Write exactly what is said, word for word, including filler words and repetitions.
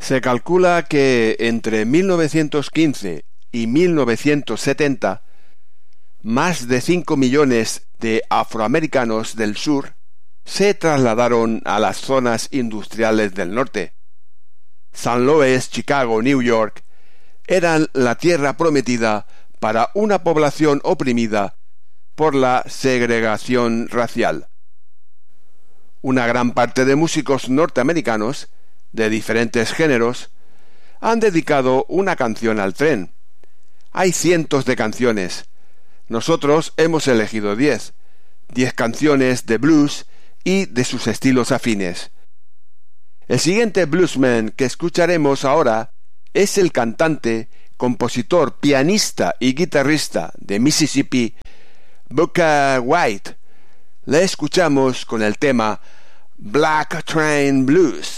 Se calcula que entre mil novecientos quince y mil novecientos setenta, más de cinco millones de afroamericanos del sur se trasladaron a las zonas industriales del norte. San Luis, Chicago, New York eran la tierra prometida para una población oprimida por la segregación racial. Una gran parte de músicos norteamericanos de diferentes géneros han dedicado una canción al tren. Hay cientos de canciones. Nosotros hemos elegido diez, diez canciones de blues y de sus estilos afines. El siguiente bluesman que escucharemos ahora es el cantante, compositor, pianista y guitarrista de Mississippi, Booker White. Le escuchamos con el tema Black Train Blues.